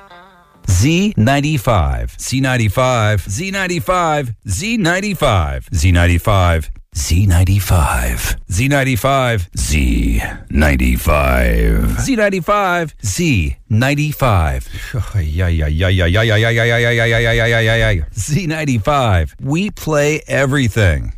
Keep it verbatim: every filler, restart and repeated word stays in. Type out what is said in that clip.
Z ninety-five, Z ninety-five, Z ninety-five, Z ninety-five, Z ninety-five, Z ninety-five, Z ninety-five, Z ninety-five, Z ninety-five, Z ninety-five. Yeah, yeah, yeah, yeah, yeah, yeah, yeah, yeah, yeah, yeah, yeah, yeah, yeah, yeah, yeah. Z ninety-five. We play everything.